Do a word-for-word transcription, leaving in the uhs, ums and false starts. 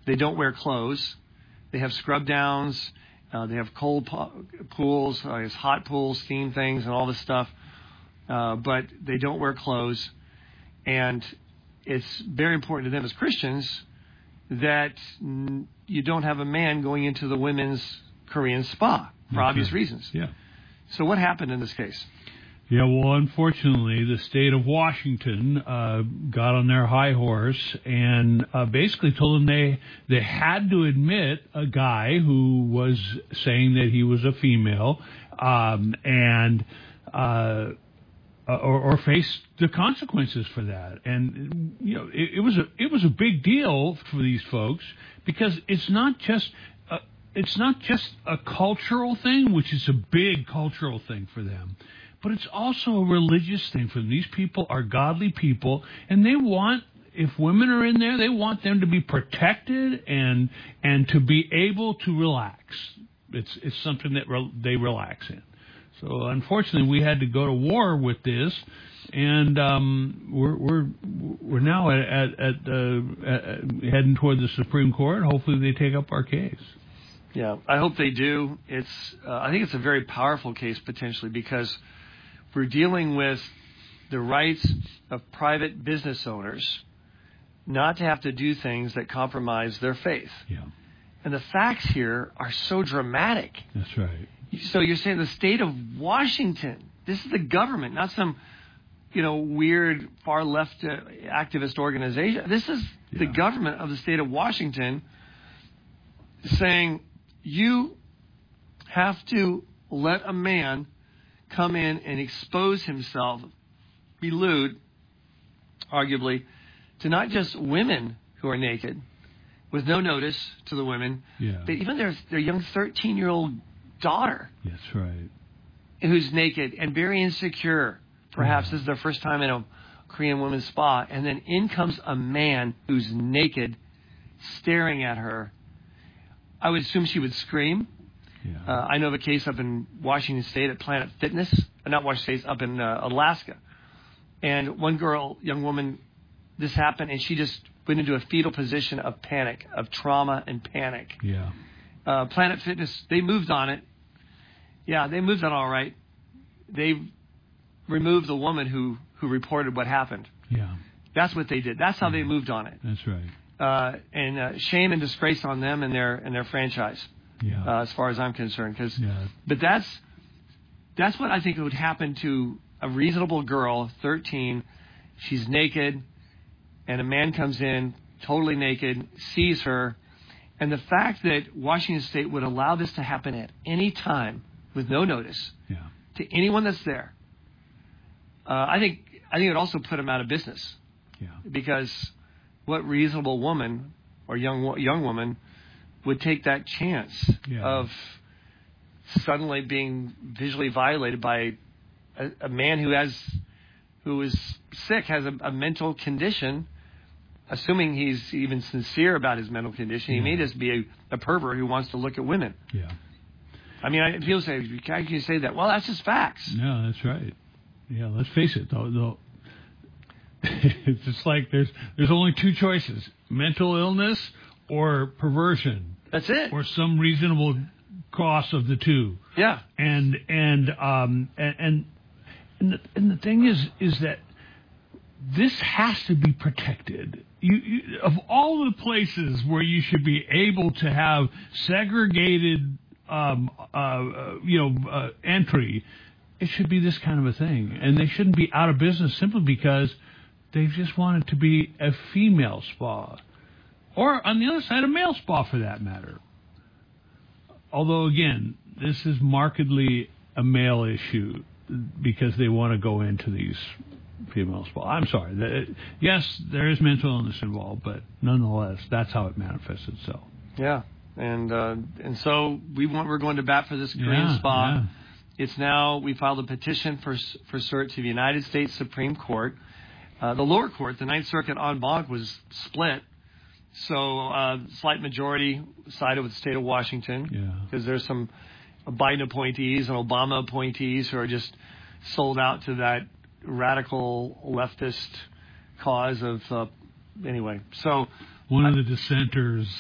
They don't wear clothes. They have scrub downs. Uh, they have cold po- pools, uh, hot pools, steam things, and all this stuff. Uh, but they don't wear clothes. And it's very important to them as Christians that n- you don't have a man going into the women's Korean spa for Okay. obvious reasons. Yeah. So what happened in this case? Yeah, well, unfortunately, the state of Washington uh, got on their high horse and uh, basically told them they they had to admit a guy who was saying that he was a female um, and uh, or, or face the consequences for that. And you know, it, it was a it was a big deal for these folks because it's not just. A, it's not just a cultural thing, which is a big cultural thing for them. But it's also a religious thing for them. These people are godly people, and they want, if women are in there, they want them to be protected and and to be able to relax. It's it's something that re- they relax in. So unfortunately, we had to go to war with this, and um, we're we're we're now at at, at, uh, at heading toward the Supreme Court. Hopefully, they take up our case. Yeah, I hope they do. It's uh, I think it's a very powerful case potentially because we're dealing with the rights of private business owners not to have to do things that compromise their faith. Yeah. And the facts here are so dramatic. That's right. So you're saying the state of Washington, this is the government, not some, you know, weird far left uh, activist organization. This is yeah. the government of the state of Washington saying you have to let a man come in and expose himself, be lewd, arguably, to not just women who are naked, with no notice to the women, yeah. but even their their young thirteen-year-old daughter. That's right. Who's naked and very insecure. Perhaps yeah. this is their first time in a Korean women's spa. And then in comes a man who's naked, staring at her. I would assume she would scream. Yeah. Uh, I know of a case up in Washington State at Planet Fitness, uh, not Washington State, up in uh, Alaska. And one girl, young woman, this happened, and she just went into a fetal position of panic, of trauma and panic. Yeah. Uh, Planet Fitness, they moved on it. Yeah, they moved on all right. They removed the woman who, who reported what happened. Yeah. That's what they did. That's how yeah. they moved on it. That's right. Uh, and uh, shame and disgrace on them and their and their franchise. Yeah. Uh, as far as I'm concerned, because, yeah. but that's that's what I think would happen to a reasonable girl, thirteen. She's naked, and a man comes in, totally naked, sees her, and the fact that Washington State would allow this to happen at any time with no notice yeah. to anyone that's there, uh, I think I think it would also put them out of business. Yeah. Because what reasonable woman or young young woman would take that chance yeah. of suddenly being visually violated by a, a man who has, who is sick, has a, a mental condition, assuming he's even sincere about his mental condition. Yeah. He may just be a, a pervert who wants to look at women. Yeah. I mean, I, people say, how can you say that? Well, that's just facts. No, that's right. Yeah, let's face it, though. though it's just like there's there's only two choices: mental illness or perversion. That's it. Or some reasonable cross of the two. Yeah. And and um and and and the, and the thing is is that this has to be protected. You, you of all the places where you should be able to have segregated um uh, uh you know uh, entry, it should be this kind of a thing, and they shouldn't be out of business simply because they just want it to be a female spa. Or, on the other side, a male spa, for that matter. Although, again, this is markedly a male issue because they want to go into these female spas. I'm sorry. The, yes, there is mental illness involved, but nonetheless, that's how it manifests itself. Yeah, and uh, and so we want, we're going to bat for this Korean yeah, spa. Yeah. It's now, we filed a petition for for cert to the United States Supreme Court. Uh, the lower court, the Ninth Circuit en banc, was split. So uh, slight majority sided with the state of Washington because yeah. there's some Biden appointees and Obama appointees who are just sold out to that radical leftist cause of uh, anyway. So one of the dissenters